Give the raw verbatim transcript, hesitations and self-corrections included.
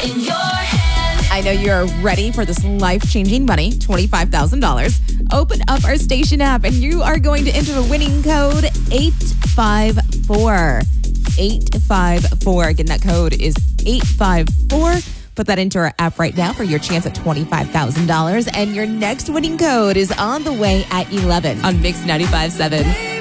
in your hand. I know you're ready for this life-changing money, twenty-five thousand dollars. Open up our station app and you are going to enter the winning code eight five four. eight five four. Again, that code is eight five four. Put that into our app right now for your chance at twenty-five thousand dollars. And your next winning code is on the way at eleven on Mix ninety-five point seven.